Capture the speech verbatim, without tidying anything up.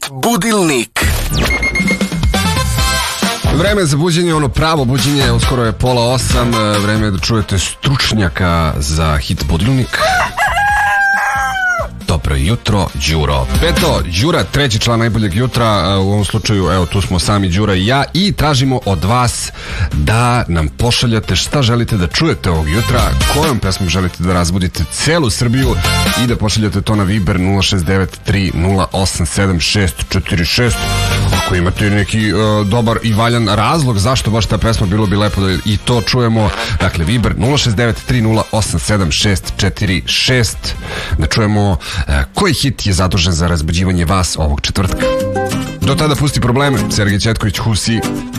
Hit budilnik. Vreme za buđenje, ono pravo buđenje, uskoro je pola osam, vreme je da čujete stručnjaka za hit budilnik. Dobro jutro, Đuro. Peto, Đura, treći član najboljeg jutra, u ovom slučaju, evo, tu smo sami Đura i ja i tražimo od vas da nam pošaljate šta želite da čujete ovog jutra, kojom pesmom želite da razbudite celu Srbiju i da pošaljate to na Viber nula šest devet tri nula osam sedam šest četiri šest. Ako imate neki uh, dobar i valjan razlog zašto baš ta pesma, bilo bi lepo da i to čujemo. Dakle, Viber nula šest devet tri nula osam sedam šest četiri šest. Da čujemo uh, koji hit je zadužen za razbuđivanje vas ovog četvrtka. Do tada pusti probleme, Sergej Četković, Husi.